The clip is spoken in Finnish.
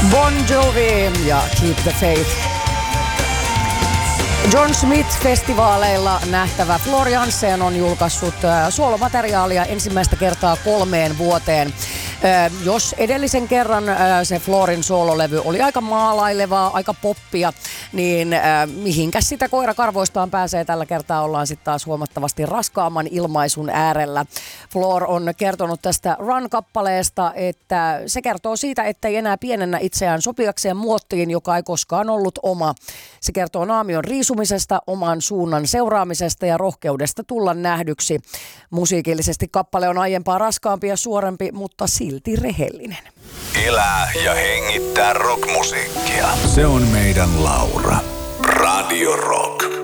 Bon Jovi ja Keep the Faith. John Smith-festivaaleilla nähtävä Floor Jansen on julkaissut soolomateriaalia ensimmäistä kertaa 3 vuoteen. Jos edellisen kerran se Floorin soololevy oli aika maalailevaa, aika poppia, niin mihinkäs sitä koirakarvoistaan pääsee tällä kertaa, ollaan sitten taas huomattavasti raskaamman ilmaisun äärellä. Floor on kertonut tästä Run-kappaleesta, että se kertoo siitä, että ei enää pienennä itseään sopiakseen muottiin, joka ei koskaan ollut oma. Se kertoo naamion riisumisesta, oman suunnan seuraamisesta ja rohkeudesta tulla nähdyksi. Musiikillisesti kappale on aiempaa raskaampi ja suorempi, mutta silti rehellinen. Elää ja hengittää rockmusiikkia. Se on meidän Laura. Radio Rock.